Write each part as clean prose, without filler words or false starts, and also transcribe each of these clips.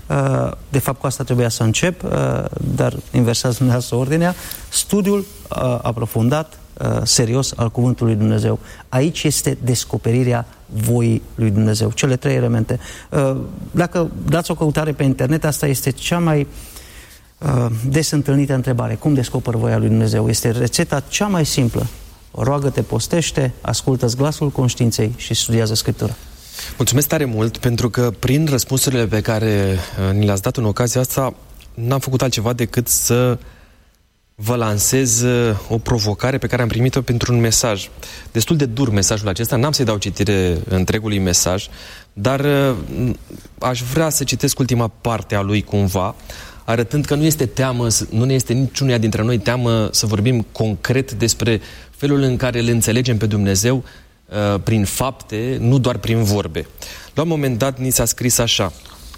de fapt cu asta trebuia să încep, dar inversați dumneavoastră ordinea, studiul aprofundat, serios al Cuvântului lui Dumnezeu. Aici este descoperirea voii lui Dumnezeu. Cele trei elemente. Dacă dați o căutare pe internet, asta este cea mai des întâlnită întrebare. Cum descoper voia lui Dumnezeu? Este rețeta cea mai simplă. Roagă-te, postește, ascultă-ți glasul conștiinței și studiază Scriptura. Mulțumesc tare mult, pentru că prin răspunsurile pe care ni le-ați dat în ocazia asta, n-am făcut altceva decât să vă lansez o provocare pe care am primit-o pentru un mesaj. Destul de dur mesajul acesta, n-am să-i dau citire întregului mesaj, dar aș vrea să citesc ultima parte a lui cumva, arătând că nu este teamă, nu ne este niciunuia dintre noi teamă să vorbim concret despre felul în care îl înțelegem pe Dumnezeu prin fapte, nu doar prin vorbe. La un moment dat ni s-a scris așa: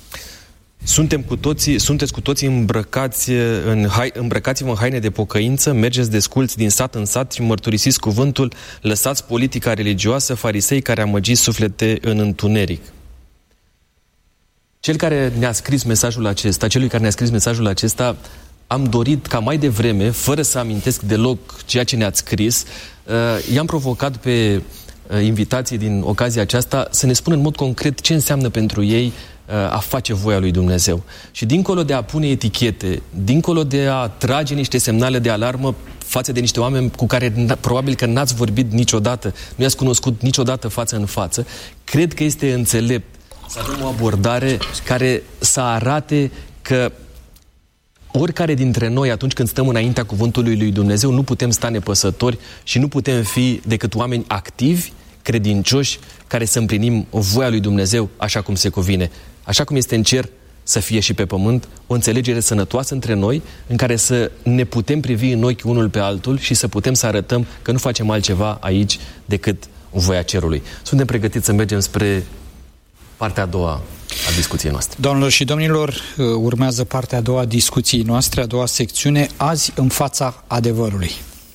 sunteți cu toții îmbrăcați-vă în haine de pocăință, mergeți desculți din sat în sat și mărturisiți cuvântul, lăsați politica religioasă, farisei care amăgiți suflete în întuneric. Celui care ne-a scris mesajul acesta, am dorit ca mai devreme, fără să amintesc deloc ceea ce ne-ați scris, i-am provocat pe invitații din ocazia aceasta să ne spună în mod concret ce înseamnă pentru ei a face voia lui Dumnezeu. Și dincolo de a pune etichete, dincolo de a trage niște semnale de alarmă față de niște oameni cu care probabil că n-ați vorbit niciodată, nu i-ați cunoscut niciodată față în față, cred că este înțelept să avem o abordare care să arate că oricare dintre noi, atunci când stăm înaintea cuvântului lui Dumnezeu, nu putem sta nepăsători și nu putem fi decât oameni activi, credincioși, care să împlinim voia lui Dumnezeu așa cum se cuvine. Așa cum este în cer, să fie și pe pământ, o înțelegere sănătoasă între noi, în care să ne putem privi în ochi unul pe altul și să putem să arătăm că nu facem altceva aici decât voia cerului. Suntem pregătiți să mergem spre partea a doua a discuției noastre. Doamnelor și domnilor, urmează partea a doua a discuției noastre, a doua secțiune, azi în fața adevărului.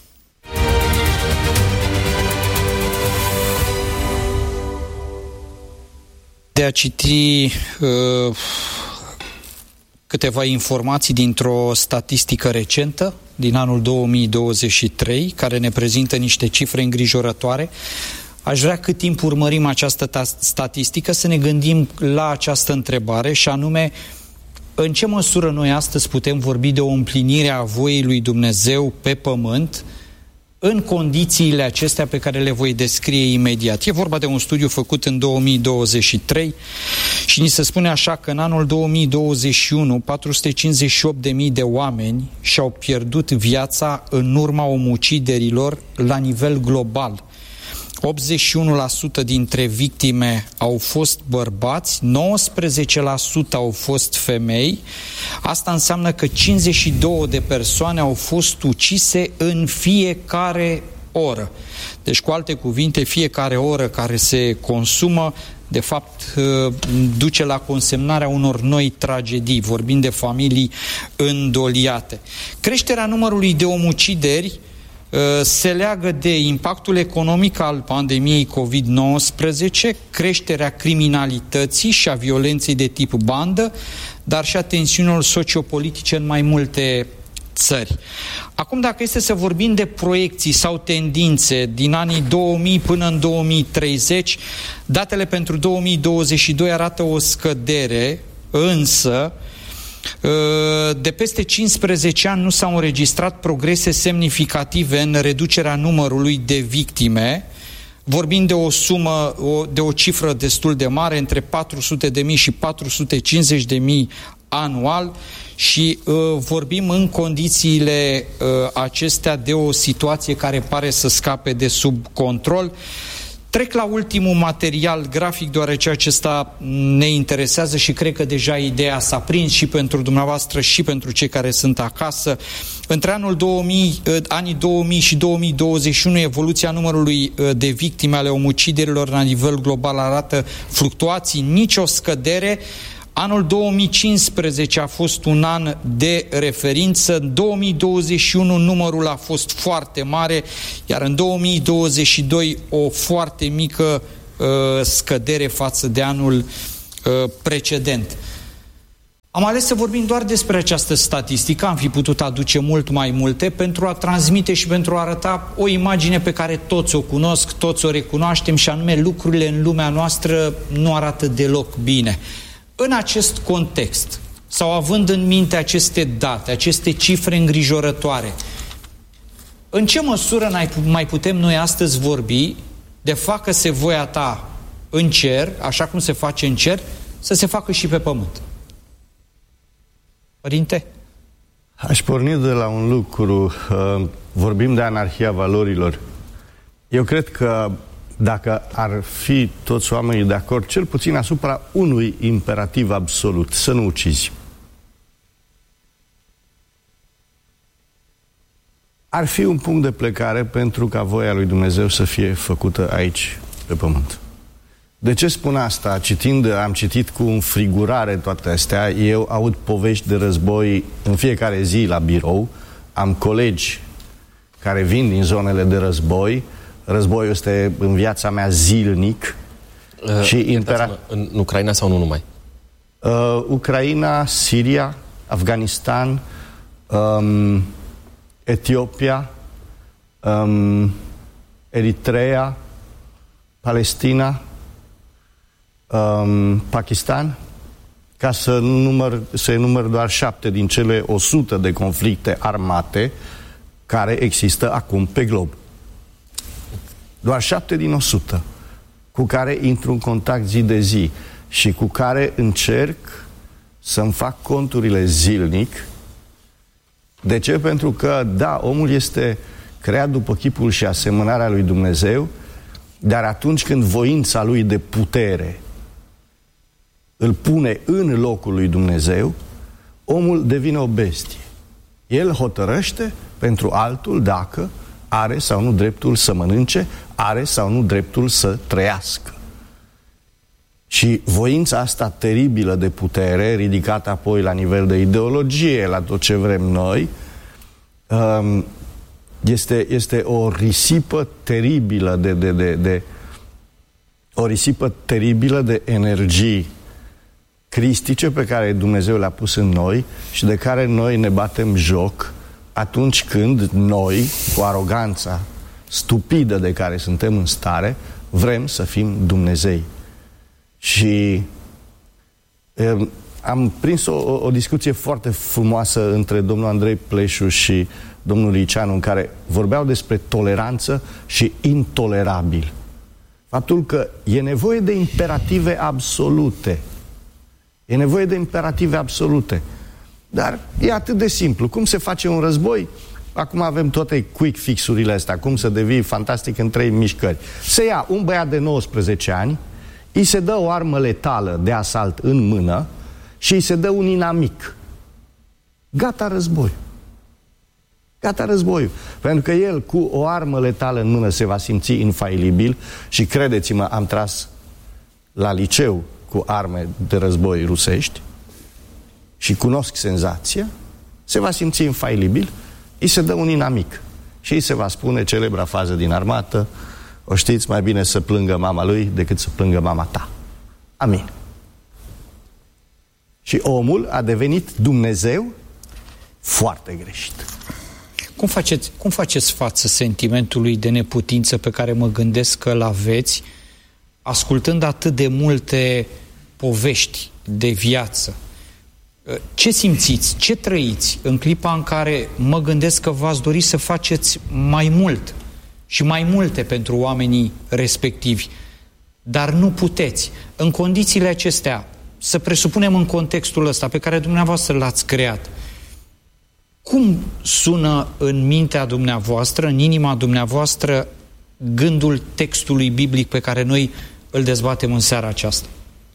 De a citi câteva informații dintr-o statistică recentă din anul 2023, care ne prezintă niște cifre îngrijorătoare. Aș vrea, cât timp urmărim această statistică, să ne gândim la această întrebare, și anume, în ce măsură noi astăzi putem vorbi de o împlinire a voii lui Dumnezeu pe pământ în condițiile acestea pe care le voi descrie imediat. E vorba de un studiu făcut în 2023 și ni se spune așa că în anul 2021 458.000 de oameni și-au pierdut viața în urma omuciderilor la nivel global. 81% dintre victime au fost bărbați, 19% au fost femei. Asta înseamnă că 52 de persoane au fost ucise în fiecare oră. Deci, cu alte cuvinte, fiecare oră care se consumă, de fapt, duce la consemnarea unor noi tragedii, vorbind de familii îndoliate. Creșterea numărului de omucideri se leagă de impactul economic al pandemiei COVID-19, creșterea criminalității și a violenței de tip bandă, dar și a tensiunilor sociopolitice în mai multe țări. Acum, dacă este să vorbim de proiecții sau tendințe din anii 2000 până în 2030, datele pentru 2022 arată o scădere, însă de peste 15 ani nu s-au înregistrat progrese semnificative în reducerea numărului de victime, vorbind de o cifră destul de mare, între 400.000 și 450.000 anual, și vorbim în condițiile acestea de o situație care pare să scape de sub control. Trec la ultimul material grafic, deoarece acesta ne interesează și cred că deja ideea s-a prins și pentru dumneavoastră și pentru cei care sunt acasă. Între anii 2000 și 2021, evoluția numărului de victime ale omuciderilor la nivel global arată fluctuații, nicio scădere. Anul 2015 a fost un an de referință, în 2021 numărul a fost foarte mare, iar în 2022 o foarte mică scădere față de anul precedent. Am ales să vorbim doar despre această statistică, am fi putut aduce mult mai multe pentru a transmite și pentru a arăta o imagine pe care toți o cunosc, toți o recunoaștem, și anume lucrurile în lumea noastră nu arată deloc bine. În acest context, sau având în minte aceste date, aceste cifre îngrijorătoare, în ce măsură mai putem noi astăzi vorbi de facă-se voia ta în cer, așa cum se face în cer, să se facă și pe pământ? Părinte? Aș porni de la un lucru. Vorbim de anarhia valorilor. Eu cred că dacă ar fi toți oamenii de acord, cel puțin asupra unui imperativ absolut, să nu ucizi, ar fi un punct de plecare pentru ca voia lui Dumnezeu să fie făcută aici, pe pământ. De ce spun asta? Am citit cu înfrigurare toate astea. Eu aud povești de război în fiecare zi la birou. Am colegi care vin din zonele de război. Războiul este în viața mea zilnic. În Ucraina sau nu numai? Ucraina, Siria, Afganistan, Etiopia, Eritrea, Palestina, Pakistan, ca să număr doar 7 din cele 100 de conflicte armate care există acum pe glob. Doar 7 din 100 cu care intru în contact zi de zi și cu care încerc să-mi fac conturile zilnic. De ce? Pentru că, da, omul este creat după chipul și asemănarea lui Dumnezeu, dar atunci când voința lui de putere îl pune în locul lui Dumnezeu, omul devine o bestie. El hotărăște pentru altul dacă are sau nu dreptul să mănânce, are sau nu dreptul să trăiască. Și voința asta teribilă de putere, ridicată apoi la nivel de ideologie, la tot ce vrem noi, este o risipă teribilă o risipă teribilă de energii cristice pe care Dumnezeu le-a pus în noi și de care noi ne batem joc atunci când noi, cu aroganța stupidă de care suntem în stare, vrem să fim Dumnezei. Și am prins o discuție foarte frumoasă între domnul Andrei Pleșu și domnul Liceanu, în care vorbeau despre toleranță și intolerabil. Faptul că e nevoie de imperative absolute. E nevoie de imperative absolute. Dar e atât de simplu. Cum se face un război? Acum avem toate quick fix-urile astea. Cum să devii fantastic în 3 mișcări. Se ia un băiat de 19 ani, îi se dă o armă letală de asalt în mână și îi se dă un inamic. Gata război. Gata războiul. Pentru că el cu o armă letală în mână se va simți infailibil și credeți-mă, am tras la liceu cu arme de război rusești și cunosc senzația, se va simți infailibil, îi se dă un inamic și îi se va spune celebra fază din armată: o știți, mai bine să plângă mama lui decât să plângă mama ta. Amin. Și omul a devenit Dumnezeu foarte greșit. Cum faceți față sentimentului de neputință pe care mă gândesc că îl aveți, ascultând atât de multe povești de viață? Ce simțiți? Ce trăiți în clipa în care mă gândesc că v-ați dori să faceți mai mult și mai multe pentru oamenii respectivi, dar nu puteți? În condițiile acestea, să presupunem în contextul ăsta pe care dumneavoastră l-ați creat, cum sună în mintea dumneavoastră, în inima dumneavoastră, gândul textului biblic pe care noi îl dezbatem în seara aceasta?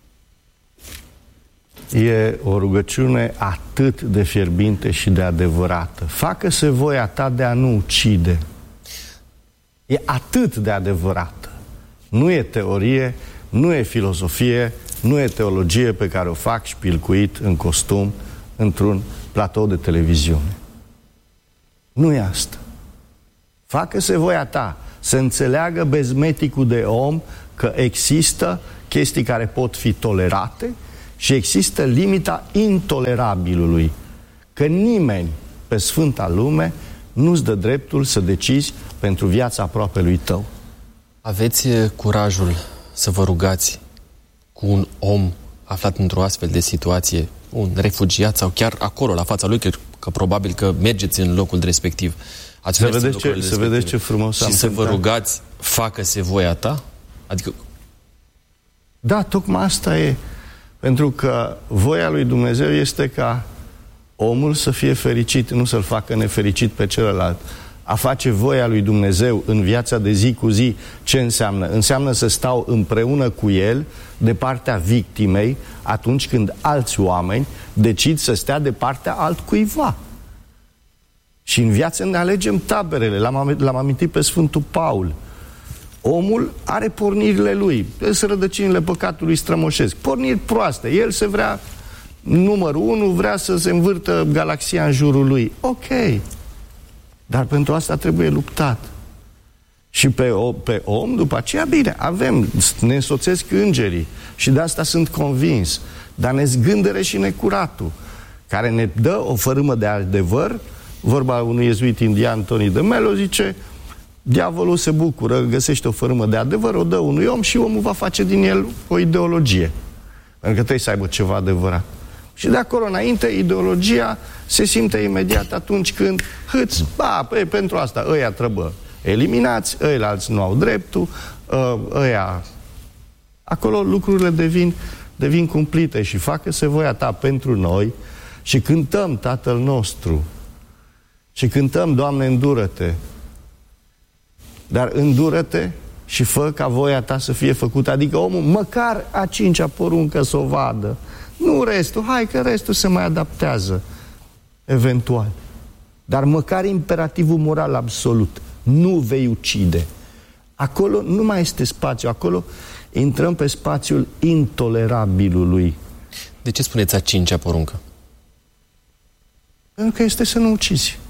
E o rugăciune atât de fierbinte și de adevărată. Facă-se voia ta de a nu ucide. E atât de adevărată. Nu e teorie, nu e filozofie, nu e teologie pe care o fac șpilcuit în costum într-un platou de televiziune. Nu e asta. Facă-se voia ta, să înțeleagă bezmeticul de om că există chestii care pot fi tolerate Și există limita intolerabilului, că nimeni pe sfânta lume nu-ți dă dreptul să decizi pentru viața aproapelui tău. Aveți curajul să vă rugați cu un om aflat într-o astfel de situație, un refugiat sau chiar acolo, la fața lui, că probabil că mergeți în locul respectiv. Să vedeți ce frumos și să vă rugați, facă-se voia ta? Adică... Da, tocmai asta e. Pentru că voia lui Dumnezeu este ca omul să fie fericit, nu să-l facă nefericit pe celălalt. A face voia lui Dumnezeu în viața de zi cu zi, ce înseamnă? Înseamnă să stau împreună cu el de partea victimei atunci când alți oameni decid să stea de partea altcuiva. Și în viață ne alegem taberele. L-am amintit pe Sfântul Paul. Omul are pornirile lui. Sunt rădăcinile păcatului strămoșesc. Porniri proaste. El se vrea numărul 1, vrea să se învârtă galaxia în jurul lui. Ok. Dar pentru asta trebuie luptat. Și pe om, după aceea, bine, ne însoțesc îngerii. Și de asta sunt convins. Dar ne zgândere și necuratul, care ne dă o fărâmă de adevăr. Vorba unui iezuit indian, Tony de Mello, zice: diavolul se bucură, găsește o fărâmă de adevăr, o dă unui om și omul va face din el o ideologie. Pentru că trebuie să aibă ceva adevărat. Și de acolo înainte, ideologia se simte imediat atunci când pentru asta, ăia trebuie eliminați, ăilalți nu au dreptul, ăia... Acolo lucrurile devin cumplite și facă-se voia ta pentru noi și cântăm Tatăl nostru și cântăm, Doamne, îndură-te. Dar îndură-te și fă ca voia ta să fie făcută. Adică omul măcar a 5-a poruncă să o vadă. Nu restul, hai că restul se mai adaptează eventual. Dar măcar imperativul moral absolut: nu vei ucide. Acolo nu mai este spațiu, acolo intrăm pe spațiul intolerabilului. De ce spuneți a 5-a poruncă? Pentru că este să nu ucizi.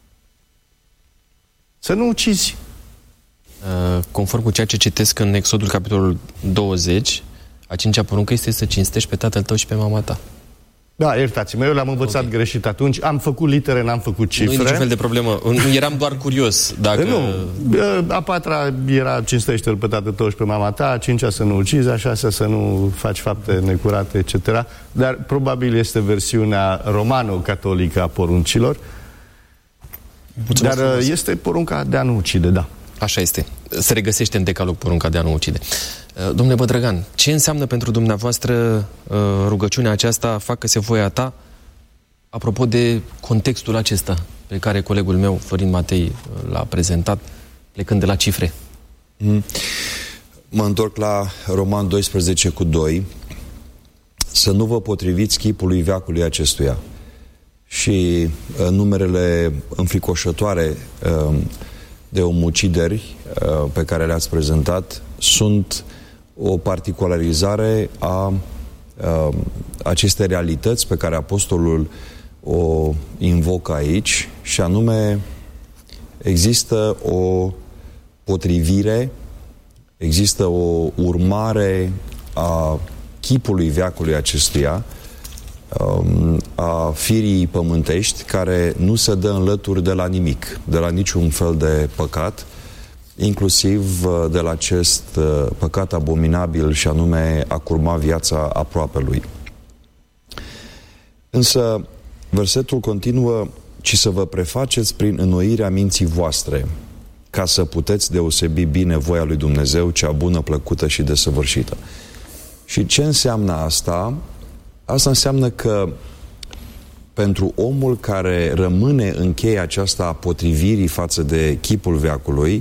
Să nu ucizi. Conform cu ceea ce citesc în Exodul capitolul 20, a 5-a poruncă este să cinstești pe tatăl tău și pe mama ta. Da, iertați-mă, eu l-am învățat greșit atunci. Am făcut litere, n-am făcut cifre. Nu e niciun fel de problemă. Eram doar curios. Dacă... Nu. A 4-a era cinstește-l pe tatăl tău și pe mama ta, a 5-a să nu ucizi, a 6-a să nu faci fapte necurate, etc. Dar probabil este versiunea romano-catolică a poruncilor. Dar este porunca de a nu ucide, da. Așa este. Se regăsește în decalog porunca de a nu ucide. Domnule Bădragan, ce înseamnă pentru dumneavoastră rugăciunea aceasta, facă-se voia ta, apropo de contextul acesta pe care colegul meu, Florin Matei, l-a prezentat, plecând de la cifre? Mă întorc la Roman 12:2. Să nu vă potriviți chipului veacului acestuia. Și numerele înfricoșătoare de omucideri pe care le-ați prezentat sunt o particularizare a acestei realități pe care apostolul o invocă aici, și anume există o potrivire, există o urmare a chipului veacului acestuia, a firii pământești, care nu se dă înlături de la nimic, de la niciun fel de păcat, inclusiv de la acest păcat abominabil, și anume a curma viața aproapelui. Însă versetul continuă: ci să vă prefaceți prin înnoirea minții voastre, ca să puteți deosebi bine voia lui Dumnezeu, cea bună, plăcută și desăvârșită. Și ce înseamnă asta? Asta înseamnă că pentru omul care rămâne în cheia aceasta a potrivirii față de chipul veacului,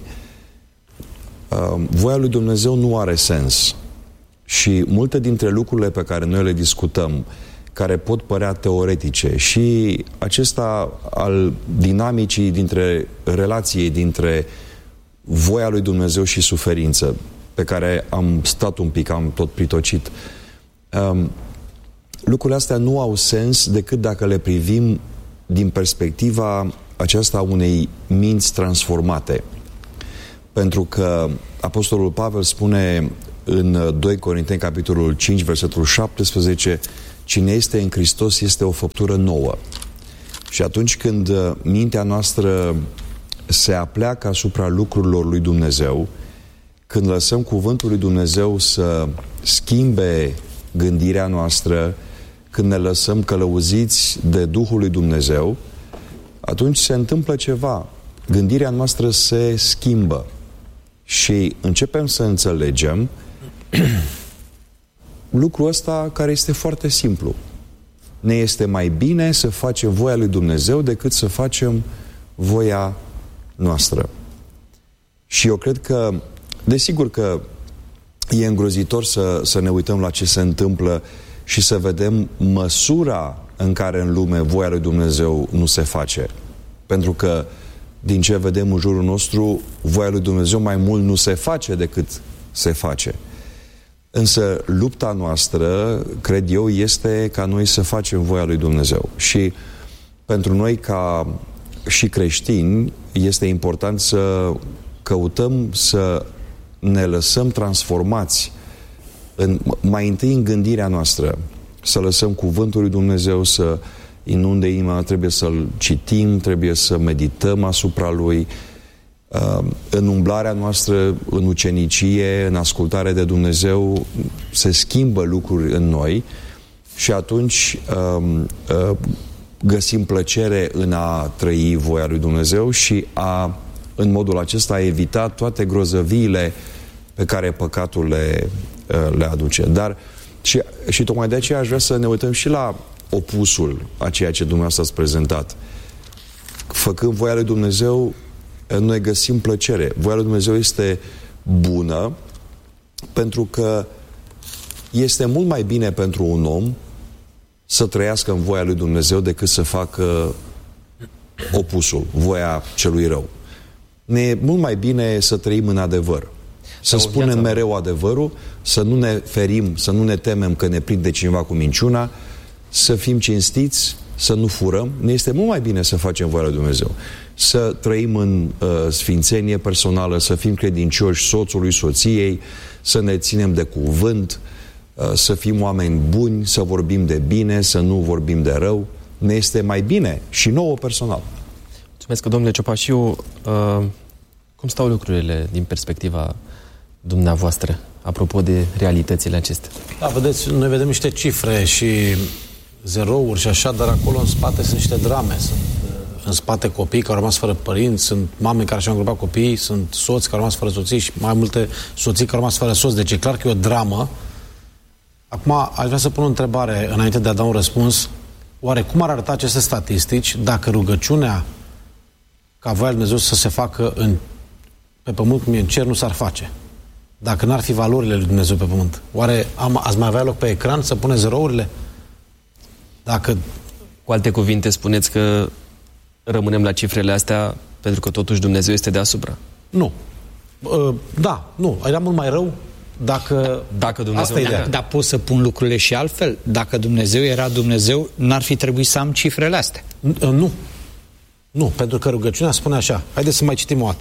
voia lui Dumnezeu nu are sens. Și multe dintre lucrurile pe care noi le discutăm, care pot părea teoretice, și acesta al dinamicii dintre relației dintre voia lui Dumnezeu și suferință, pe care am stat un pic, am tot pritocit, lucrurile astea nu au sens decât dacă le privim din perspectiva aceasta unei minți transformate. Pentru că Apostolul Pavel spune în 2 Corinteni, capitolul 5, versetul 17, cine este în Hristos este o făptură nouă. Și atunci când mintea noastră se apleacă asupra lucrurilor lui Dumnezeu, când lăsăm cuvântul lui Dumnezeu să schimbe gândirea noastră, când ne lăsăm călăuziți de Duhul lui Dumnezeu, atunci se întâmplă ceva. Gândirea noastră se schimbă și începem să înțelegem lucrul ăsta care este foarte simplu. Ne este mai bine să facem voia lui Dumnezeu decât să facem voia noastră. Și eu cred că, desigur că e îngrozitor să ne uităm la ce se întâmplă și să vedem măsura în care în lume voia lui Dumnezeu nu se face. Pentru că din ce vedem în jurul nostru, voia lui Dumnezeu mai mult nu se face decât se face. Însă lupta noastră, cred eu, este ca noi să facem voia lui Dumnezeu. Și pentru noi, ca și creștini, este important să căutăm să ne lăsăm transformați mai întâi în gândirea noastră, să lăsăm cuvântul lui Dumnezeu să inunde inima, trebuie să-l citim, trebuie să medităm asupra lui, în umblarea noastră, în ucenicie, în ascultare de Dumnezeu, se schimbă lucruri în noi și atunci găsim plăcere în a trăi voia lui Dumnezeu și în modul acesta a evita toate grozăviile pe care păcatul le aduce. Dar și tocmai de aceea aș vrea să ne uităm și la opusul a ceea ce dumneavoastră ați prezentat. Făcând voia lui Dumnezeu, noi găsim plăcere. Voia lui Dumnezeu este bună pentru că este mult mai bine pentru un om să trăiască în voia lui Dumnezeu decât să facă opusul, voia celui rău. Ne e mult mai bine să trăim în adevăr. Să spunem mereu adevărul, să nu ne ferim, să nu ne temem că ne prinde cineva cu minciuna, să fim cinstiți, să nu furăm. Ne este mult mai bine să facem voia lui Dumnezeu. Să trăim în sfințenie personală, să fim credincioși soțului, soției, să ne ținem de cuvânt, să fim oameni buni, să vorbim de bine, să nu vorbim de rău. Ne este mai bine și nouă personal. Mulțumesc, domnule Ciopașiu. Cum stau lucrurile din perspectiva dumneavoastră, apropo de realitățile acestea? Da, vedeți, noi vedem niște cifre și zerouri și așa, dar acolo în spate sunt niște drame. Sunt în spate copii care au rămas fără părinți, sunt mame care și-au îngripat copiii, sunt soți care au rămas fără soții și mai multe soții care au rămas fără soți. Deci e clar că e o dramă. Acum, aș vrea să pun o întrebare înainte de a da un răspuns. Oare cum ar arăta aceste statistici dacă rugăciunea ca voia lui Dumnezeu să se facă pe pământ cum e în cer nu s-ar face? Dacă n-ar fi valorile lui Dumnezeu pe pământ. Oare ați mai avea loc pe ecran să puneți zerourile? Dacă... Cu alte cuvinte, spuneți că rămânem la cifrele astea pentru că totuși Dumnezeu este deasupra? Nu. Da, nu. Era mult mai rău dacă Dumnezeu... Asta e ideea. Dar pot să pun lucrurile și altfel? Dacă Dumnezeu era Dumnezeu, n-ar fi trebuit să am cifrele astea? Nu. Nu, pentru că rugăciunea spune așa. Haideți să mai citim o dată.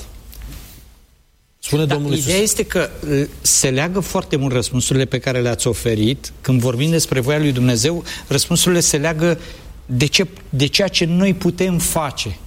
Spune Domnul Iisus. Ideea este că se leagă foarte mult răspunsurile pe care le-ați oferit. Când vorbim despre voia lui Dumnezeu, răspunsurile se leagă de ceea ce noi putem face.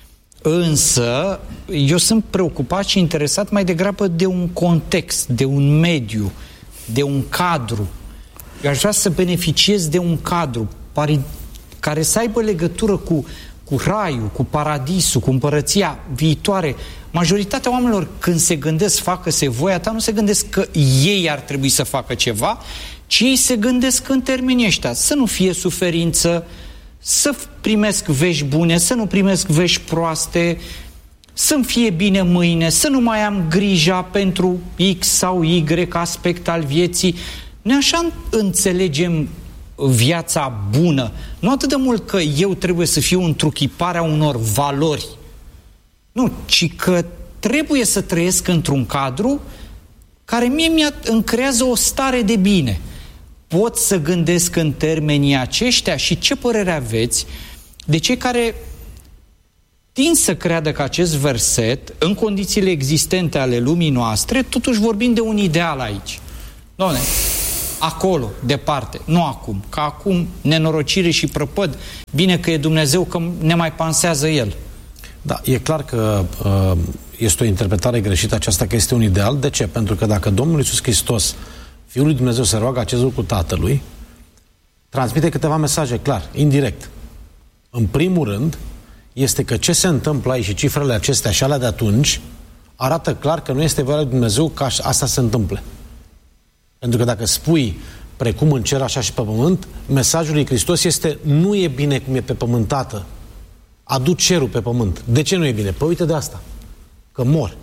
Însă, eu sunt preocupat și interesat mai degrabă de un context, de un mediu, de un cadru. Eu aș vrea să beneficiez de un cadru care să aibă legătură cu raiul, cu paradisul, cu împărăția viitoare. Majoritatea oamenilor, când se gândesc facă-se voia ta, nu se gândesc că ei ar trebui să facă ceva, ci ei se gândesc în termenii ăștia. Să nu fie suferință, să primesc vești bune, să nu primesc vești proaste, să-mi fie bine mâine, să nu mai am grija pentru X sau Y aspect al vieții. Noi așa înțelegem viața bună. Nu atât de mult că eu trebuie să fiu întruchiparea unor valori. Nu, ci că trebuie să trăiesc într-un cadru care mie îmi creează o stare de bine. Pot să gândesc în termenii aceștia și ce părere aveți de cei care tind să creadă că acest verset, în condițiile existente ale lumii noastre, totuși vorbim de un ideal aici. Doamne, acolo, departe, nu acum. Că acum nenorocire și prăpăd, bine că e Dumnezeu, că ne mai pansează El. Da, e clar că este o interpretare greșită aceasta, că este un ideal. De ce? Pentru că dacă Domnul Iisus Hristos, Fiul lui Dumnezeu, se roagă acest lucru Tatălui, transmite câteva mesaje, clar, indirect. În primul rând, este că ce se întâmplă aici și cifrele acestea și alea de atunci arată clar că nu este voia lui Dumnezeu ca asta se întâmple. Pentru că dacă spui precum în cer, așa și pe pământ, mesajul lui Hristos este: nu e bine cum e pe pământ, Tată. Adu cerul pe pământ. De ce nu e bine? Păi uite de asta. Că mor.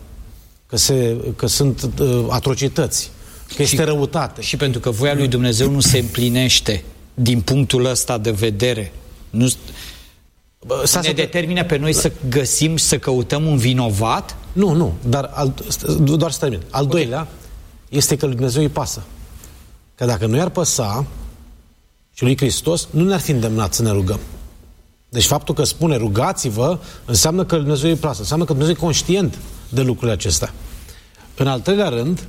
Că sunt atrocități. Că este răutate. Și pentru că voia lui Dumnezeu nu se împlinește din punctul ăsta de vedere. Nu ne determină pe noi să găsim, să căutăm un vinovat? Nu, dar doar să termin. Al doilea este că lui Dumnezeu îi pasă. Că dacă nu i-ar păsa și lui Hristos, nu ne-ar fi îndemnat să ne rugăm. Deci faptul că spune rugați-vă înseamnă că lui Dumnezeu îi pasă, înseamnă că Dumnezeu e conștient de lucrurile acestea. În al treilea rând,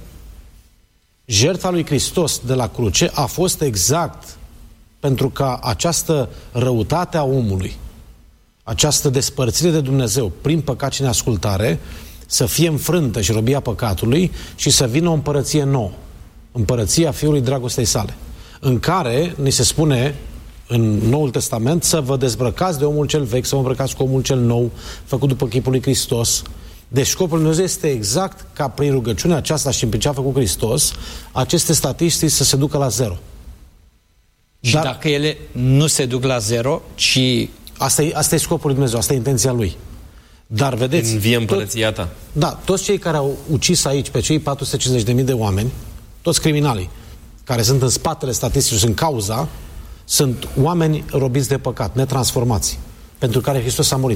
jertfa lui Hristos de la cruce a fost exact pentru ca această răutate a omului, această despărțire de Dumnezeu prin păcat și neascultare, să fie înfrântă și robia păcatului și să vină o împărăție nouă. Împărăția Fiului dragostei sale, în care ni se spune în Noul Testament să vă dezbrăcați de omul cel vechi, să vă îmbrăcați cu omul cel nou, făcut după chipul lui Hristos. Deci scopul lui Dumnezeu este exact ca prin rugăciunea aceasta și prin ce a făcut Hristos, aceste statistici să se ducă la zero. Și dacă ele nu se duc la zero, ci... Asta e scopul lui Dumnezeu, asta e intenția Lui. Dar vedeți... Învie împărăția ta. Da, toți cei care au ucis aici pe cei 450.000 de oameni, toți criminalii care sunt în spatele statisticii, sunt cauza, sunt oameni robiți de păcat, netransformați, pentru care Hristos a murit.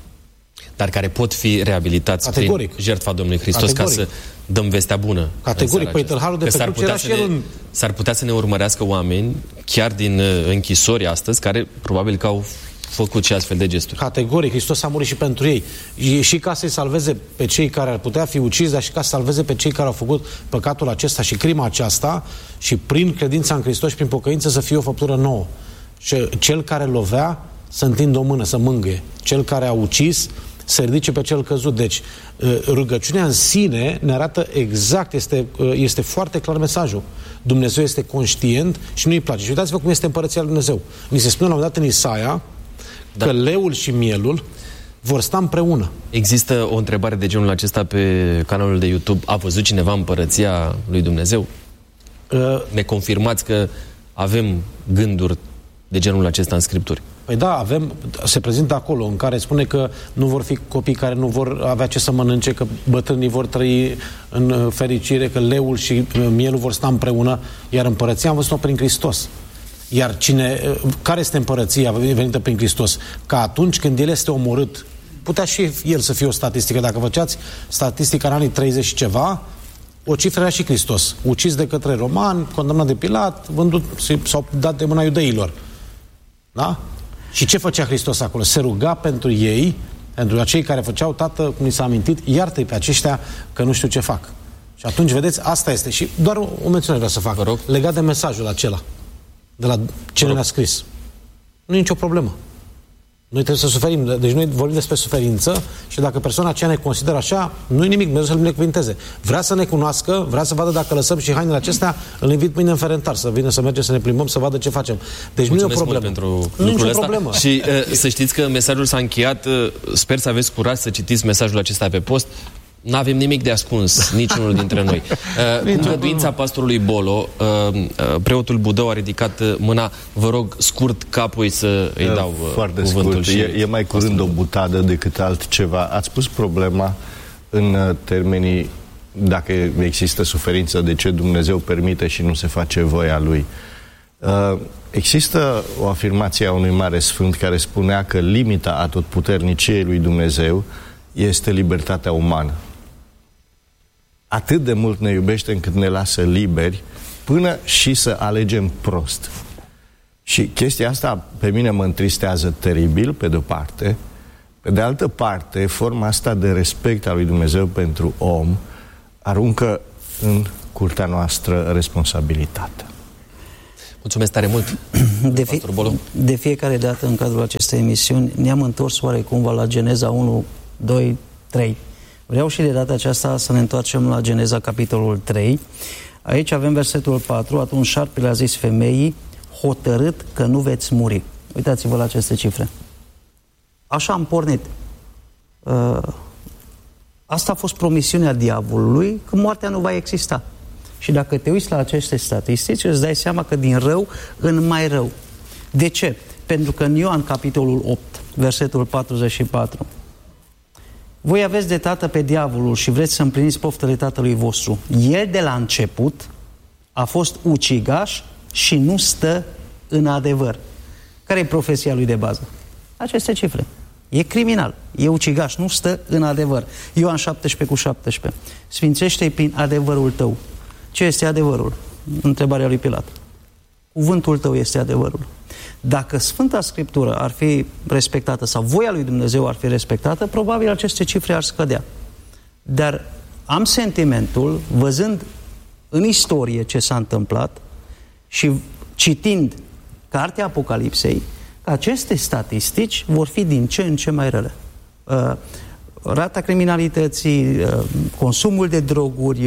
Dar care pot fi reabilitați prin jertfa Domnului Hristos. Categoric. Ca să dăm vestea bună. Categoric. Păi tâlharul de pe cruce era și el s-ar putea să ne urmărească oameni, chiar din închisori astăzi, care probabil că au făcut și astfel de gesturi. Categoric. Hristos a murit și pentru ei. Și ca să-i salveze pe cei care ar putea fi uciși, dar și ca să salveze pe cei care au făcut păcatul acesta și crima aceasta, și prin credința în Hristos și prin pocăință să fie o făptură nouă. Și cel care lovea să întindă o mână, să mângâie. Cel care a ucis să ridice pe cel căzut. Deci rugăciunea în sine ne arată exact, este foarte clar mesajul. Dumnezeu este conștient și nu-i place. Și uitați-vă cum este împărăția lui Dumnezeu. Ni se spune la un moment dat în Isaia că leul și mielul vor sta împreună. Există o întrebare de genul acesta pe canalul de YouTube. A văzut cineva împărăția lui Dumnezeu? Ne confirmați că avem gânduri de genul acesta în Scripturi? Păi da, se prezintă acolo, în care spune că nu vor fi copii care nu vor avea ce să mănânce, că bătrânii vor trăi în fericire, că leul și mielul vor sta împreună, iar împărăția am văzut-o prin Hristos. Iar care este împărăția venită prin Hristos? Că atunci când El este omorât, putea și El să fie o statistică. Dacă făceați statistica în anii 30 și ceva, o cifră era și Hristos. Ucis de către romani, condamnat de Pilat, vândut sau dat de mâna iudeilor. Da? Și ce făcea Hristos acolo? Se ruga pentru ei, pentru acei care făceau: Tată, cum ni s-a amintit, iartă-i pe aceștia că nu știu ce fac. Și atunci, vedeți, asta este. Și doar o mențiune vreau să fac, legat de mesajul acela, de la ce ne-a scris. Nu e nicio problemă. Noi trebuie să suferim. Deci noi vorbim despre suferință și dacă persoana aceea ne consideră așa, nu e nimic, Dumnezeu să-L binecuvinteze. Vrea să ne cunoască, vrea să vadă dacă lăsăm și hainele acestea, îl invit mâine în Ferentar să vină să mergem să ne plimbăm, să vadă ce facem. Deci mulțumesc nu e o problemă. Pentru nu e nicio problemă. Și să știți că mesajul s-a încheiat. Sper să aveți curaj să citiți mesajul acesta pe post. N-avem nimic de ascuns, niciunul dintre noi. Cu îngăduința pastorului Bolo, preotul Budău a ridicat mâna. Vă rog, scurt, ca apoi să îi dau foarte cuvântul. Scurt. E mai curând o butadă decât altceva. Ați pus problema în termenii: dacă există suferință, de ce Dumnezeu permite și nu se face voia Lui? Există o afirmație a unui mare sfânt care spunea că limita atotputerniciei lui Dumnezeu este libertatea umană. Atât de mult ne iubește încât ne lasă liberi până și să alegem prost. Și chestia asta pe mine mă întristează teribil, pe de-o parte. Pe de altă parte, forma asta de respect al lui Dumnezeu pentru om aruncă în curtea noastră responsabilitatea. Mulțumesc tare mult, de fiecare dată în cadrul acestei emisiuni ne-am întors oarecum la Geneza 1, 2, 3. Vreau și de data aceasta să ne întoarcem la Geneza capitolul 3. Aici avem versetul 4. Atunci șarpele a zis femeii: hotărât că nu veți muri. Uitați-vă la aceste cifre. Așa am pornit. Asta a fost promisiunea diavolului, că moartea nu va exista. Și dacă te uiți la aceste statistici, îți dai seama că din rău în mai rău. De ce? Pentru că în Ioan, capitolul 8, versetul 44, voi aveți de tată pe diavolul și vreți să împliniți poftele tatălui vostru. El de la început a fost ucigaș și nu stă în adevăr. Care e profesia lui de bază? Aceste cifre. E criminal, e ucigaș, nu stă în adevăr. Ioan 17:17. Sfințește-i prin adevărul tău. Ce este adevărul? Întrebarea lui Pilat. Cuvântul tău este adevărul. Dacă Sfânta Scriptură ar fi respectată sau voia lui Dumnezeu ar fi respectată, probabil aceste cifre ar scădea. Dar am sentimentul, văzând în istorie ce s-a întâmplat și citind Cartea Apocalipsei, că aceste statistici vor fi din ce în ce mai rele. Rata criminalității, consumul de droguri,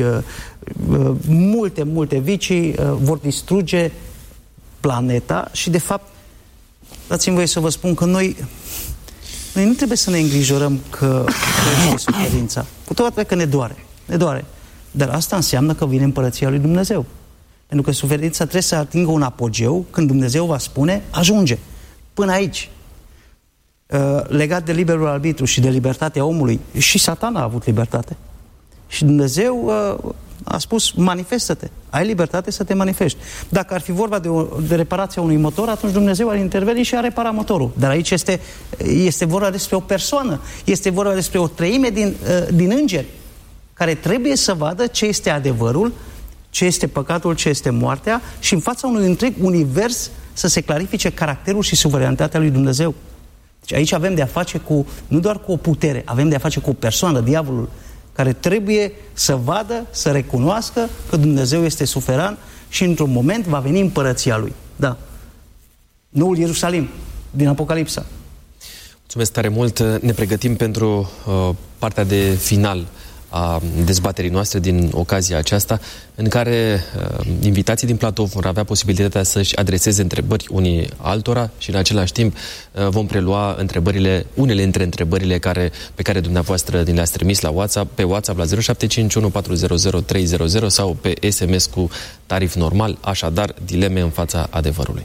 multe vicii vor distruge planeta și, de fapt, dați-mi voie să vă spun că noi nu trebuie să ne îngrijorăm că crește suferința. Cu toate că ne doare. Dar asta înseamnă că vine împărăția lui Dumnezeu. Pentru că suferința trebuie să atingă un apogeu când Dumnezeu va spune: ajunge, până aici. Legat de liberul arbitru și de libertatea omului, și Satana a avut libertate. Și Dumnezeu a spus: manifestă-te, ai libertate să te manifesti. Dacă ar fi vorba de reparația unui motor, atunci Dumnezeu ar interveni și ar repara motorul. Dar aici este vorba despre o persoană, este vorba despre o treime din îngeri, care trebuie să vadă ce este adevărul, ce este păcatul, ce este moartea, și în fața unui întreg univers să se clarifice caracterul și suveranitatea lui Dumnezeu. Deci aici avem de a face nu doar cu o putere, avem de a face cu o persoană, diavolul, care trebuie să vadă, să recunoască că Dumnezeu este suveran și într-un moment va veni împărăția lui. Da. Noul Ierusalim din Apocalipsa. Mulțumesc tare mult. Ne pregătim pentru partea de final a dezbaterii noastre din ocazia aceasta, în care invitații din platou vor avea posibilitatea să-și adreseze întrebări unii altora și în același timp vom prelua unele dintre întrebările pe care dumneavoastră ni le-ați trimis la WhatsApp, pe WhatsApp la 0751 400 300 sau pe SMS cu tarif normal, așadar dileme în fața adevărului.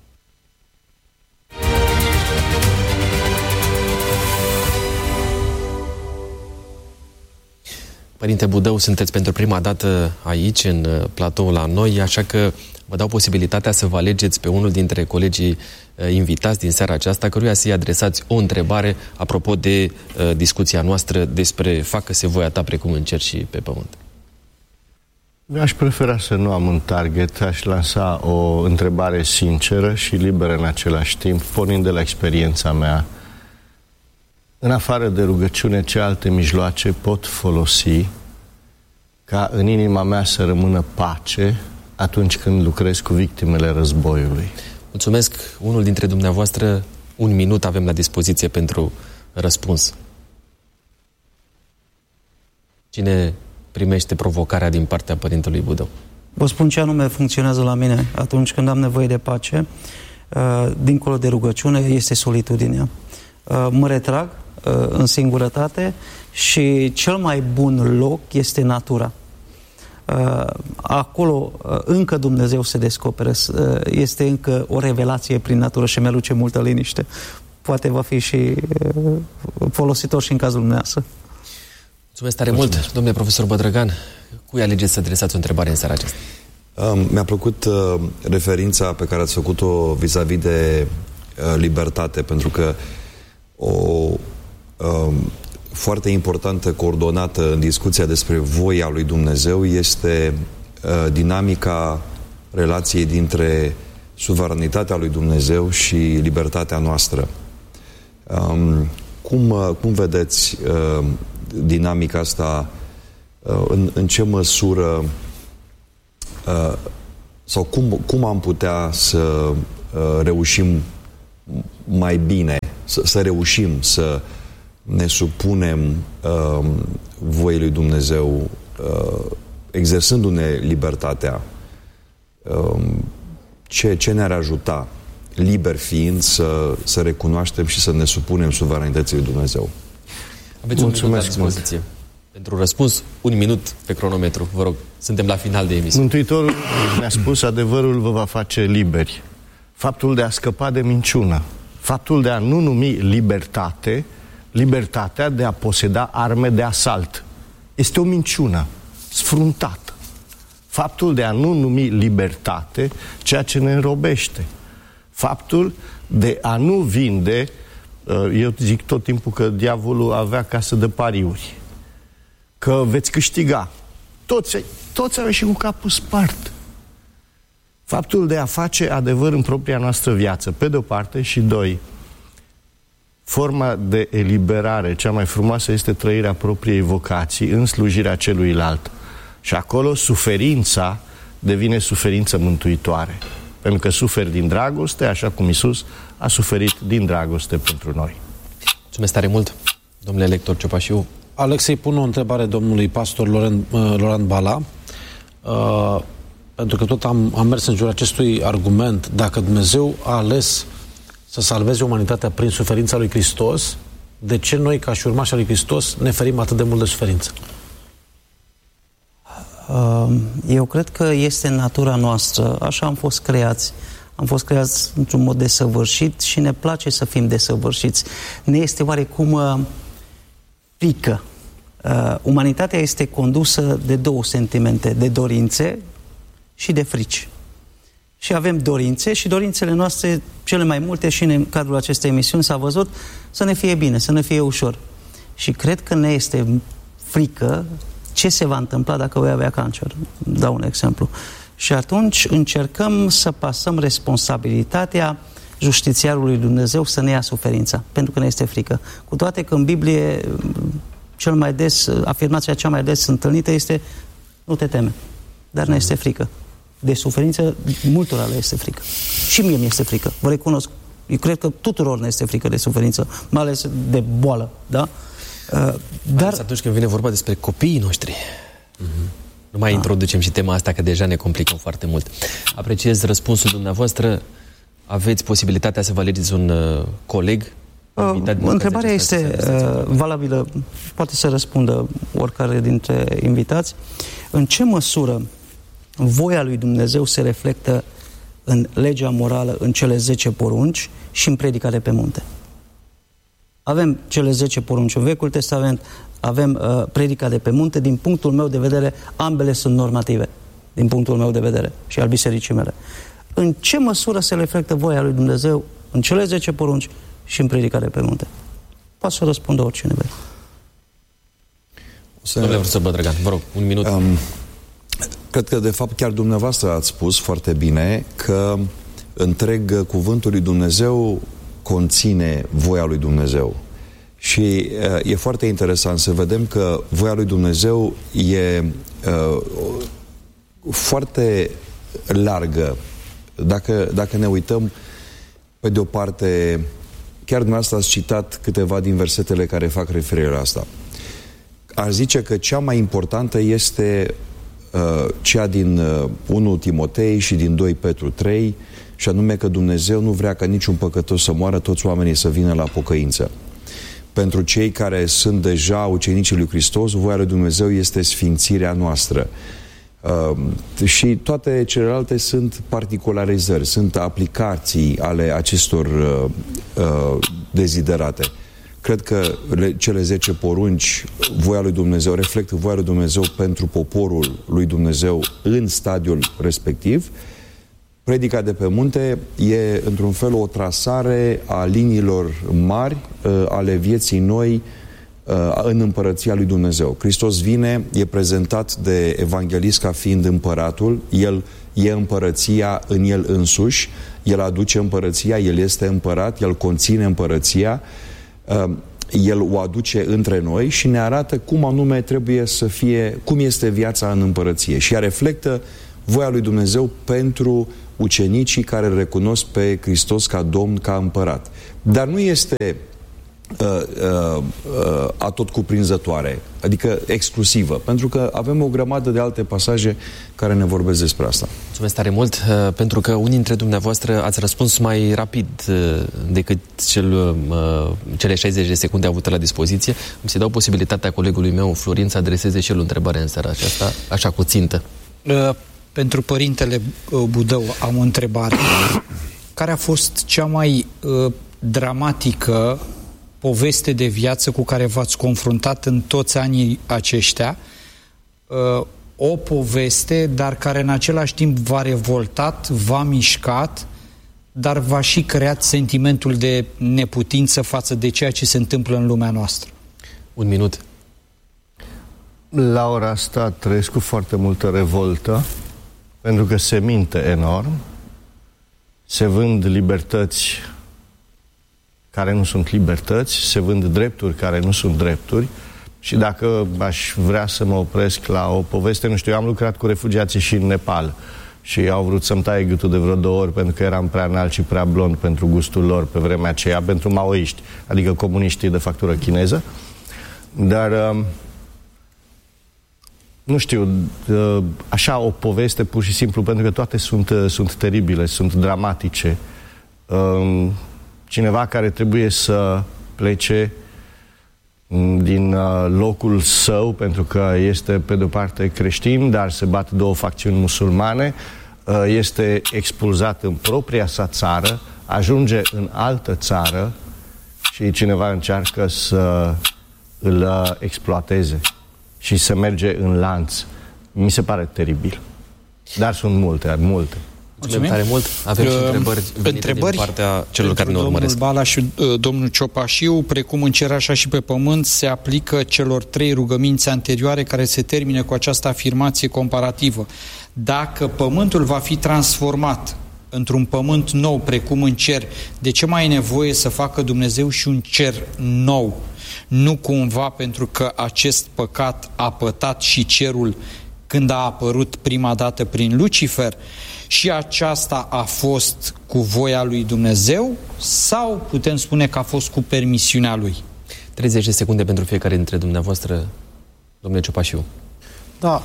Părinte Budău, sunteți pentru prima dată aici, în platou la noi, așa că vă dau posibilitatea să vă alegeți pe unul dintre colegii invitați din seara aceasta, căruia să-i adresați o întrebare apropo de discuția noastră despre facă-se voia ta precum în cer și pe pământ. Aș prefera să nu am un target, aș lansa o întrebare sinceră și liberă în același timp, pornind de la experiența mea. În afară de rugăciune, ce alte mijloace pot folosi ca în inima mea să rămână pace atunci când lucrez cu victimele războiului? Mulțumesc. Unul dintre dumneavoastră, 1 minut avem la dispoziție pentru răspuns. Cine primește provocarea din partea Părintelui Budău? Vă spun ce anume funcționează la mine atunci când am nevoie de pace. Dincolo de rugăciune este solitudinea. Mă retrag în singurătate și cel mai bun loc este natura. Acolo încă Dumnezeu se descoperă, este încă o revelație prin natură și mi-aduce multă liniște. Poate va fi și folositor și în cazul dumneavoastră. Mulțumesc tare mult, domnule profesor Bădrăgan. Cui alegeți să adresați o întrebare în seara aceasta? Mi-a plăcut referința pe care ați făcut-o vis-a-vis de libertate, pentru că o foarte importantă coordonată în discuția despre voia lui Dumnezeu este dinamica relației dintre suveranitatea lui Dumnezeu și libertatea noastră. Cum vedeți dinamica asta? În ce măsură sau cum am putea să reușim mai bine, să reușim să ne supunem voii lui Dumnezeu, exersându-ne libertatea, ce ne-ar ajuta, liber fiind, să recunoaștem și să ne supunem suveranității lui Dumnezeu? Aveți un minut la dispoziție. Pentru răspuns, 1 minut pe cronometru. Vă rog, suntem la final de emisiune. Mântuitorul ne-a spus: adevărul vă va face liberi. Faptul de a scăpa de minciună, faptul de a nu numi libertate, libertatea de a poseda arme de asalt, este o minciună sfruntată. Faptul de a nu numi libertate ceea ce ne înrobește. Faptul de a nu vinde, eu zic tot timpul că diavolul avea casă de pariuri, că veți câștiga. Toți au ieșit cu capul spart. Faptul de a face adevăr în propria noastră viață, pe de-o parte, și doi, forma de eliberare cea mai frumoasă este trăirea propriei vocații în slujirea celuilalt. Și acolo suferința devine suferință mântuitoare. Pentru că suferi din dragoste, așa cum Iisus a suferit din dragoste pentru noi. Mulțumesc tare mult, domnule lector Ciopașiu. Alex, să-i pun o întrebare domnului pastor Laurent Bala, pentru că tot am mers în jurul acestui argument. Dacă Dumnezeu a ales să salveze umanitatea prin suferința lui Hristos, de ce noi, ca și urmașii lui Hristos, ne ferim atât de mult de suferință? Eu cred că este natura noastră, așa am fost creați. Am fost creați într-un mod desăvârșit și ne place să fim desăvârșiți. Ne este oarecum frică. Umanitatea este condusă de două sentimente, de dorințe și de frici. Și avem dorințe și dorințele noastre, cele mai multe, și în cadrul acestei emisiuni s-a văzut, să ne fie bine, să ne fie ușor. Și cred că ne este frică ce se va întâmpla dacă voi avea cancer. Dau un exemplu. Și atunci încercăm să pasăm responsabilitatea justițiarului Dumnezeu să ne ia suferința, pentru că ne este frică. Cu toate că în Biblie cel mai des, afirmația cea mai des întâlnită este: nu te teme, dar ne este frică. De suferință multora le este frică. Și mie mi-este frică, vă recunosc. Eu cred că tuturor ne este frică de suferință, mai ales de boală, da? Dar atunci când vine vorba despre copiii noștri. Nu mai introducem și tema asta, că deja ne complicăm foarte mult. Apreciez răspunsul dumneavoastră. Aveți posibilitatea să vă alegeți un coleg? Întrebarea este valabilă, poate să răspundă oricare dintre invitați. În ce măsură voia lui Dumnezeu se reflectă în legea morală, în cele 10 porunci și în predica de pe munte? Avem cele 10 porunci în Vechiul Testament, avem predica de pe munte. Din punctul meu de vedere, ambele sunt normative, din punctul meu de vedere și al bisericii mele. În ce măsură se reflectă voia lui Dumnezeu în cele 10 porunci și în predica de pe munte? Poate să răspundă oricine vrea. Domnule profesor Bădrăgan, vă rog, un minut. Cred că, de fapt, chiar dumneavoastră ați spus foarte bine că întreg cuvântul lui Dumnezeu conține voia lui Dumnezeu. Și e foarte interesant să vedem că voia lui Dumnezeu e foarte largă. Dacă ne uităm, pe de o parte, chiar dumneavoastră ați citat câteva din versetele care fac referire la asta. Aș zice că cea mai importantă este cea din 1 Timotei și din 2 Petru 3, și anume că Dumnezeu nu vrea ca niciun păcătos să moară, toți oamenii să vină la pocăință. Pentru cei care sunt deja ucenicii lui Hristos, voia lui Dumnezeu este sfințirea noastră. Și toate celelalte sunt particularizări, sunt aplicații ale acestor deziderate. Cred că cele 10 porunci, voia lui Dumnezeu, reflectă voia lui Dumnezeu pentru poporul lui Dumnezeu în stadiul respectiv. Predica de pe munte e, într-un fel, o trasare a liniilor mari ale vieții noi în împărăția lui Dumnezeu. Hristos vine, e prezentat de evanghelist ca fiind împăratul, el e împărăția în el însuși, el aduce împărăția, el este împărat, el conține împărăția, el o aduce între noi și ne arată cum anume trebuie să fie, cum este viața în împărăție. Și ea reflectă voia lui Dumnezeu pentru ucenicii care îl recunosc pe Hristos ca Domn, ca Împărat. Dar nu este atotcuprinzătoare, adică exclusivă, pentru că avem o grămadă de alte pasaje care ne vorbesc despre asta. Mulțumesc tare mult, pentru că unii dintre dumneavoastră ați răspuns mai rapid decât cele 60 de secunde avute la dispoziție. Îmi se dau posibilitatea colegului meu, Florin, să adreseze și el o întrebare în seara aceasta, așa cu țintă. Pentru părintele Budău am o întrebare. Care a fost cea mai dramatică poveste de viață cu care v-ați confruntat în toți anii aceștia? O poveste, dar care în același timp v-a revoltat, v-a mișcat, dar v-a și creat sentimentul de neputință față de ceea ce se întâmplă în lumea noastră. Un minut. La ora asta trăiesc cu foarte multă revoltă, pentru că se minte enorm, se vând libertăți care nu sunt libertăți, se vând drepturi care nu sunt drepturi. Și dacă aș vrea să mă opresc la o poveste, nu știu, eu am lucrat cu refugiații și în Nepal și au vrut să-mi taie gâtul de vreo 2 ori pentru că eram prea înalt și prea blond pentru gustul lor pe vremea aceea, pentru maoiști, adică comuniștii de factură chineză. Dar nu știu, așa o poveste pur și simplu, pentru că toate sunt teribile, sunt dramatice. Cineva care trebuie să plece din locul său, pentru că este pe de-o parte creștin, dar se bat 2 facțiuni musulmane, este expulzat în propria sa țară, ajunge în altă țară și cineva încearcă să îl exploateze și să merge în lanț. Mi se pare teribil. Dar sunt multe. Mulțumim tare mult. Avem și întrebări din partea celor care ne urmăresc. Domnul Bala și domnul Ciopașiu, precum în cer așa și pe pământ, se aplică celor 3 rugăminți anterioare care se termină cu această afirmație comparativă. Dacă pământul va fi transformat într-un pământ nou, precum în cer, de ce mai e nevoie să facă Dumnezeu și un cer nou? Nu cumva pentru că acest păcat a pătat și cerul când a apărut prima dată prin Lucifer? Și aceasta a fost cu voia lui Dumnezeu sau putem spune că a fost cu permisiunea lui? 30 de secunde pentru fiecare dintre dumneavoastră, domnule Ciopașiu. Da,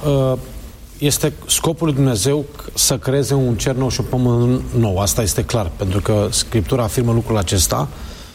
este scopul lui Dumnezeu să creeze un cer nou și un pământ nou. Asta este clar, pentru că Scriptura afirmă lucrul acesta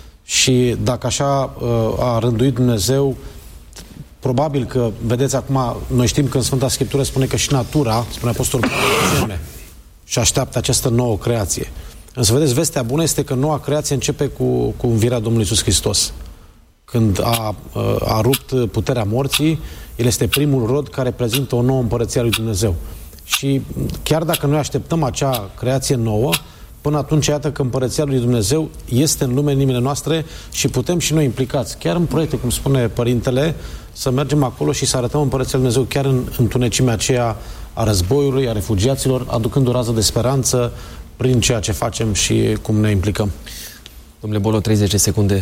și dacă așa a rânduit Dumnezeu, probabil că, vedeți acum, noi știm că în Sfânta Scriptură spune că și natura, spune Apostolul Pavel, și așteaptă această nouă creație. Însă, vedeți, vestea bună este că noua creație începe cu învierea Domnului Iisus Hristos. Când a rupt puterea morții, El este primul rod care prezintă o nouă împărăție a lui Dumnezeu. Și chiar dacă noi așteptăm acea creație nouă, până atunci, iată că împărăția lui Dumnezeu este în lume, în inimile noastre și putem și noi implicați, chiar în proiecte, cum spune Părintele, să mergem acolo și să arătăm împărăția lui Dumnezeu chiar în întunecimea aceea a războiului, a refugiaților, aducând o rază de speranță prin ceea ce facem și cum ne implicăm. Domnule Bolo, 30 de secunde.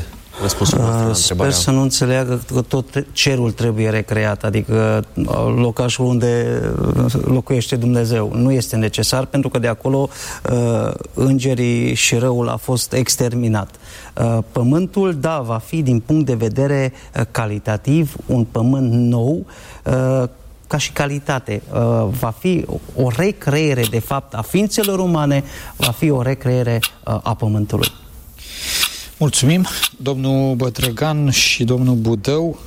Sper să nu înțeleagă că tot cerul trebuie recreat, adică locașul unde locuiește Dumnezeu. Nu este necesar, pentru că de acolo îngerii și răul a fost exterminat. Pământul, da, va fi din punct de vedere calitativ un pământ nou, ca și calitate. Va fi o recreere, de fapt, a ființelor umane, va fi o recreere a pământului. Mulțumim, domnul Bătrăgan și domnul Budău.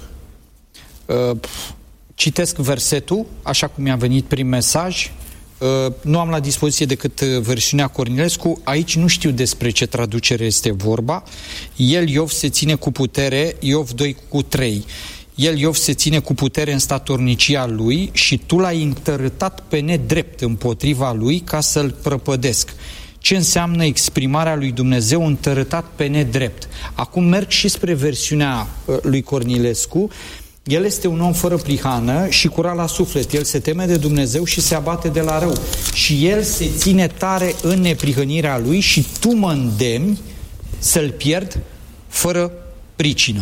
Citesc versetul, așa cum mi-a venit prin mesaj. Nu am la dispoziție decât versiunea Cornilescu. Aici nu știu despre ce traducere este vorba. El, Iov, se ține cu putere, Iov 2:3. El, Iov, se ține cu putere în statornicia lui și tu l-ai întărâtat pe nedrept împotriva lui ca să-l prăpădesc. Ce înseamnă exprimarea lui Dumnezeu întărâtat pe nedrept? Acum merg și spre versiunea lui Cornilescu. El este un om fără prihană și curat la suflet. El se teme de Dumnezeu și se abate de la rău. Și el se ține tare în neprihănirea lui și tu mă îndemni să-l pierd fără pricină.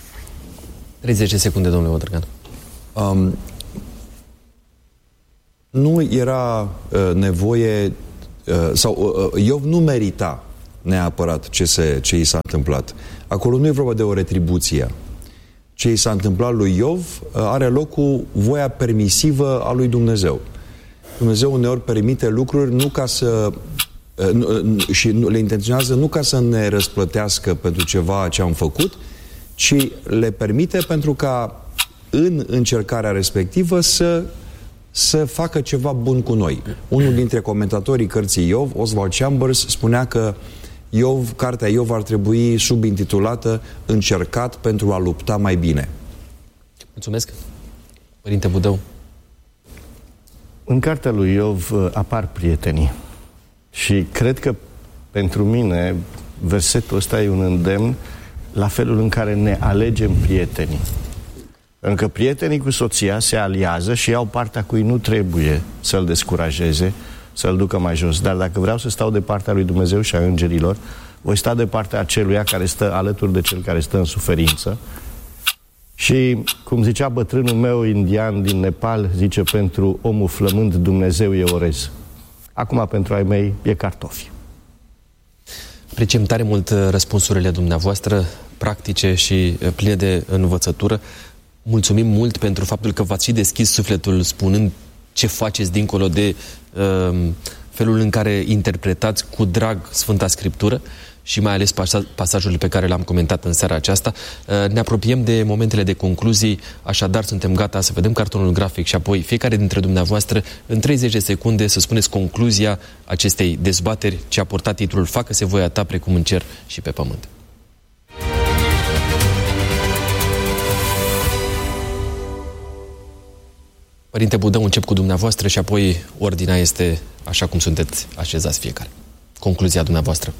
30 de secunde, domnule Bătrăgan. Nu era nevoie, sau Iov nu merita neapărat ce i s-a întâmplat. Acolo nu e vorba de o retribuție. Ce i s-a întâmplat lui Iov are loc cu voia permisivă a lui Dumnezeu. Dumnezeu uneori permite lucruri nu ca să și le intenționează nu ca să ne răsplătească pentru ceva ce am făcut, ci le permite pentru ca în încercarea respectivă să facă ceva bun cu noi. Unul dintre comentatorii cărții Iov, Oswald Chambers, spunea că cartea Iov ar trebui subintitulată Încercat pentru a lupta mai bine. Mulțumesc. Părinte Budău. În cartea lui Iov apar prietenii. Și cred că pentru mine versetul ăsta e un îndemn la felul în care ne alegem prietenii. Pentru că prietenii cu soția se aliază și iau partea cui nu trebuie să-l descurajeze, să-l ducă mai jos. Dar dacă vreau să stau de partea lui Dumnezeu și a îngerilor, voi sta de partea aceluia care stă alături de cel care stă în suferință. Și, cum zicea bătrânul meu indian din Nepal, zice, pentru omul flămând Dumnezeu e orez. Acum, pentru ai mei, e cartofi. Apreciem tare mult răspunsurile dumneavoastră, practice și pline de învățătură. Mulțumim mult pentru faptul că v-ați și deschis sufletul spunând ce faceți dincolo de felul în care interpretați cu drag Sfânta Scriptură și mai ales pasajul pe care l-am comentat în seara aceasta. Ne apropiem de momentele de concluzii, așadar suntem gata să vedem cartonul grafic și apoi fiecare dintre dumneavoastră în 30 de secunde să spuneți concluzia acestei dezbateri ce a purtat titlul Facă-se voia ta precum în cer și pe pământ. Părinte Budău, încep cu dumneavoastră și apoi ordinea este așa cum sunteți așezați fiecare. Concluzia dumneavoastră.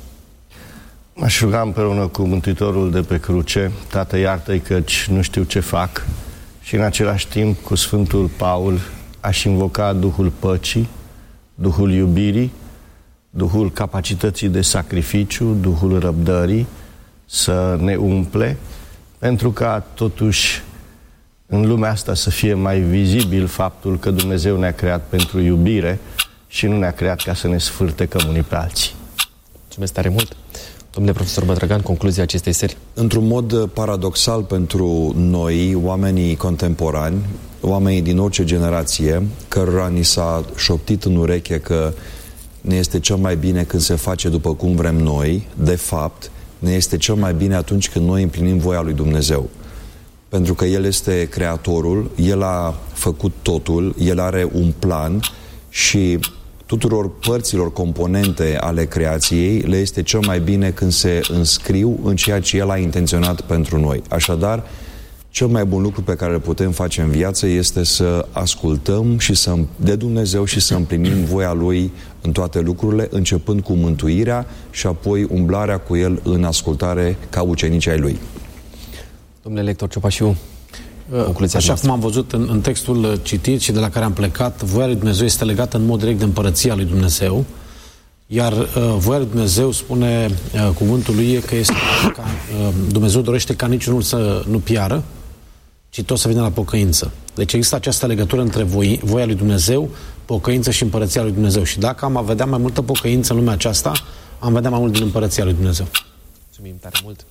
M-aș ruga împreună cu Mântuitorul de pe cruce: Tată, iartă-i căci nu știu ce fac. Și în același timp cu Sfântul Paul aș invoca Duhul păcii, Duhul iubirii, Duhul capacității de sacrificiu, Duhul răbdării să ne umple, pentru ca totuși în lumea asta să fie mai vizibil faptul că Dumnezeu ne-a creat pentru iubire și nu ne-a creat ca să ne sfârtecăm unii pe alții. Mulțumesc tare mult. Domnule profesor Bădragan, concluzia acestei serii. Într-un mod paradoxal pentru noi, oamenii contemporani, oamenii din orice generație, cărora ni s-a șoptit în ureche că ne este cel mai bine când se face după cum vrem noi, de fapt, ne este cel mai bine atunci când noi împlinim voia lui Dumnezeu. Pentru că El este Creatorul, El a făcut totul, El are un plan și tuturor părților componente ale creației le este cel mai bine când se înscriu în ceea ce El a intenționat pentru noi. Așadar, cel mai bun lucru pe care îl putem face în viață este să ascultăm de Dumnezeu și să împlinim voia Lui în toate lucrurile, începând cu mântuirea și apoi umblarea cu El în ascultare ca ucenicii ai Lui. Domnule lector Ciopașiu, concluzia așa noastră. cum am văzut în textul citit și de la care am plecat, voia lui Dumnezeu este legată în mod direct de împărăția lui Dumnezeu, iar voia lui Dumnezeu, spune cuvântul lui, că este ca Dumnezeu dorește ca niciunul să nu piară, ci tot să vină la pocăință. Deci există această legătură între voia lui Dumnezeu, pocăință și împărăția lui Dumnezeu. Și dacă am vedea mai multă pocăință în lumea aceasta, am vedea mai mult din împărăția lui Dumnezeu. Mulțumim tare mult.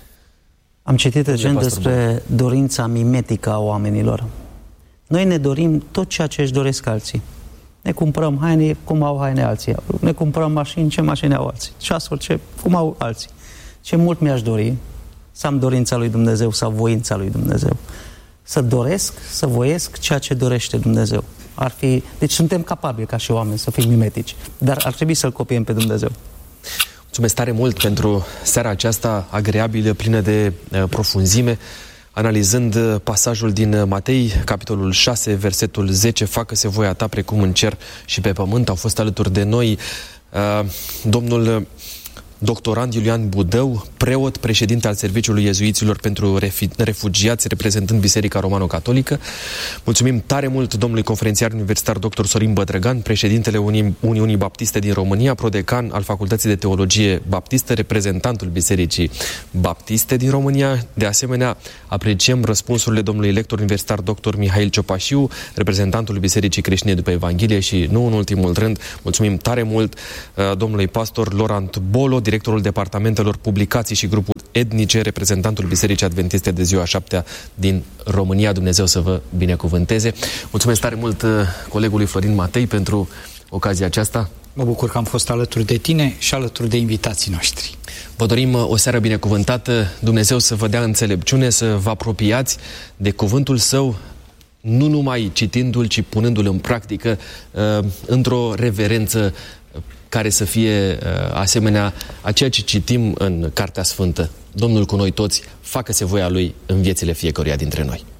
Am citit recent despre dorința mimetică a oamenilor. Noi ne dorim tot ceea ce își doresc alții. Ne cumpărăm haine cum au haine alții. Ne cumpărăm mașini, ce mașini au alții. Ceasuri, cum au alții. Ce mult mi-aș dori să am dorința lui Dumnezeu sau voința lui Dumnezeu. Să doresc, să voiesc ceea ce dorește Dumnezeu. Deci suntem capabili ca și oameni să fim mimetici. Dar ar trebui să-L copiem pe Dumnezeu. Mulțumesc tare mult pentru seara aceasta agreabilă, plină de profunzime, analizând pasajul din Matei, capitolul 6, versetul 10, Facă-se voia ta precum în cer și pe pământ. Au fost alături de noi domnul doctorand Iulian Budău, preot, președinte al Serviciului Iezuiților pentru Refugiați, reprezentând Biserica Romano-Catolică. Mulțumim tare mult domnului conferențiar universitar dr. Sorin Bădrăgan, președintele Uniunii Baptiste din România, prodecan al Facultății de Teologie Baptistă, reprezentantul Bisericii Baptiste din România. De asemenea, apreciem răspunsurile domnului lector universitar dr. Mihail Ciopașiu, reprezentantul Bisericii Creștine după Evanghelie și, nu în ultimul rând, mulțumim tare mult domnului pastor Laurent Bolo, directorul Departamentelor Publicații și Grupuri Etnice, reprezentantul Bisericii Adventiste de Ziua 7-a din România. Dumnezeu să vă binecuvânteze. Mulțumesc tare mult colegului Florin Matei pentru ocazia aceasta. Mă bucur că am fost alături de tine și alături de invitații noștri. Vă dorim o seară binecuvântată. Dumnezeu să vă dea înțelepciune, să vă apropiați de cuvântul Său, nu numai citindu-l, ci punându-l în practică într-o reverență care să fie asemenea a ceea ce citim în Cartea Sfântă. Domnul cu noi toți, facă-se voia Lui în viețile fiecăruia dintre noi.